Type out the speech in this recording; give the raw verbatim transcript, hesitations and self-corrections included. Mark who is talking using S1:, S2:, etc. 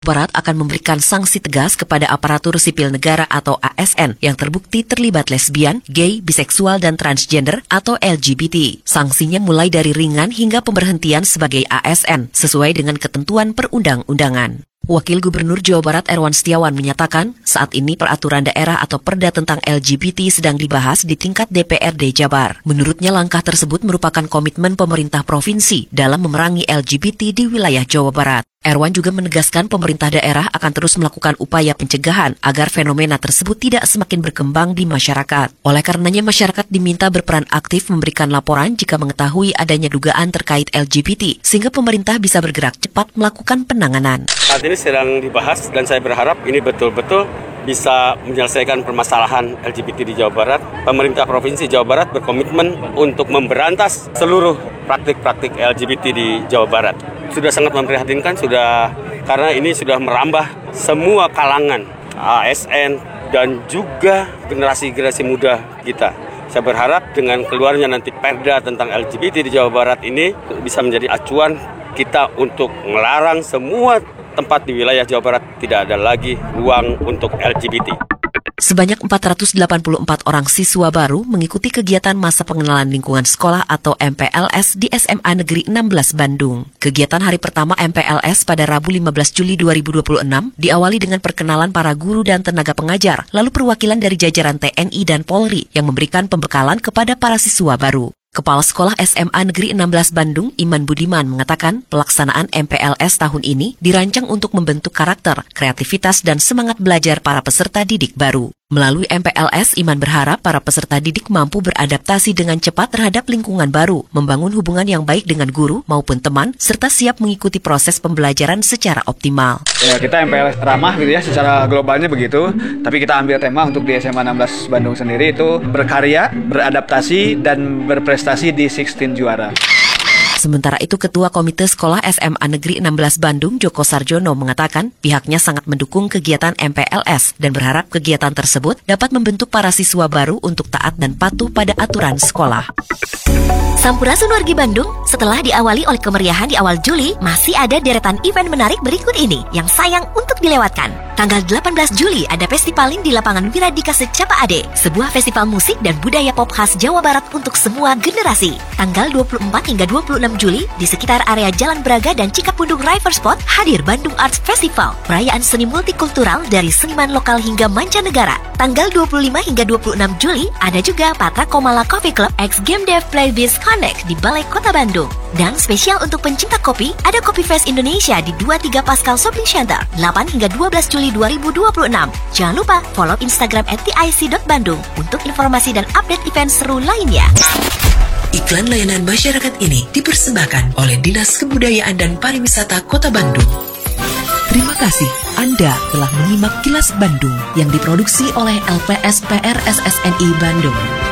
S1: Barat akan memberikan sanksi tegas kepada aparatur sipil negara atau A S N yang terbukti terlibat lesbian, gay, biseksual, dan transgender atau L G B T. Sanksinya mulai dari ringan hingga pemberhentian sebagai A S N sesuai dengan ketentuan perundang-undangan. Wakil Gubernur Jawa Barat Erwan Setiawan menyatakan saat ini peraturan daerah atau perda tentang L G B T sedang dibahas di tingkat D P R D Jabar. Menurutnya langkah tersebut merupakan komitmen pemerintah provinsi dalam memerangi L G B T di wilayah Jawa Barat. Erwan juga menegaskan pemerintah daerah akan terus melakukan upaya pencegahan agar fenomena tersebut tidak semakin berkembang di masyarakat. Oleh karenanya masyarakat diminta berperan aktif memberikan laporan jika mengetahui adanya dugaan terkait L G B T, sehingga pemerintah bisa bergerak cepat melakukan penanganan.
S2: Saat ini sedang dibahas dan saya berharap ini betul-betul bisa menyelesaikan permasalahan L G B T di Jawa Barat. Pemerintah Provinsi Jawa Barat berkomitmen untuk memberantas seluruh praktik-praktik L G B T di Jawa Barat. Sudah sangat memprihatinkan, sudah karena ini sudah merambah semua kalangan A S N dan juga generasi-generasi muda kita. Saya berharap dengan keluarnya nanti perda tentang L G B T di Jawa Barat ini bisa menjadi acuan kita untuk melarang semua tempat di wilayah Jawa Barat tidak ada lagi ruang untuk L G B T.
S1: Sebanyak empat ratus delapan puluh empat orang siswa baru mengikuti kegiatan masa pengenalan lingkungan sekolah atau M P L S di S M A Negeri enam belas Bandung. Kegiatan hari pertama M P L S pada Rabu lima belas Juli dua ribu dua puluh enam diawali dengan perkenalan para guru dan tenaga pengajar, lalu perwakilan dari jajaran T N I dan Polri yang memberikan pembekalan kepada para siswa baru. Kepala Sekolah S M A Negeri enam belas Bandung, Iman Budiman, mengatakan pelaksanaan M P L S tahun ini dirancang untuk membentuk karakter, kreativitas, dan semangat belajar para peserta didik baru. Melalui M P L S, Iman berharap para peserta didik mampu beradaptasi dengan cepat terhadap lingkungan baru, membangun hubungan yang baik dengan guru maupun teman, serta siap mengikuti proses pembelajaran secara optimal.
S3: Ya, kita M P L S ramah gitu ya, secara globalnya begitu, tapi kita ambil tema untuk di S M A enam belas Bandung sendiri itu berkarya, beradaptasi, dan berprestasi di enam belas juara.
S1: Sementara itu, Ketua Komite Sekolah S M A Negeri enam belas Bandung, Joko Sarjono, mengatakan pihaknya sangat mendukung kegiatan M P L S dan berharap kegiatan tersebut dapat membentuk para siswa baru untuk taat dan patuh pada aturan sekolah.
S4: Sampurasun wargi Bandung, setelah diawali oleh kemeriahan di awal Juli, masih ada deretan event menarik berikut ini yang sayang untuk dilewatkan. Tanggal delapan belas Juli ada festivalin di lapangan Wiradika Secapa Ade, sebuah festival musik dan budaya pop khas Jawa Barat untuk semua generasi. Tanggal dua puluh empat hingga dua puluh enam Juli di sekitar area Jalan Braga dan Cikapundung River Spot hadir Bandung Arts Festival, perayaan seni multikultural dari seniman lokal hingga mancanegara. Tanggal dua puluh lima hingga dua puluh enam Juli ada juga Patra Komala Coffee Club X Game Dev Playlist Connect di Balai Kota Bandung. Dan spesial untuk pencinta kopi, ada Kopi Fest Indonesia di dua puluh tiga Pascal Shopping Center, delapan hingga dua belas Juli dua ribu dua puluh enam. Jangan lupa follow Instagram at t i c dot bandung untuk informasi dan update event seru lainnya.
S5: Iklan layanan masyarakat ini dipersembahkan oleh Dinas Kebudayaan dan Pariwisata Kota Bandung. Terima kasih Anda telah menyimak Kilas Bandung yang diproduksi oleh L P S P R S S N I Bandung.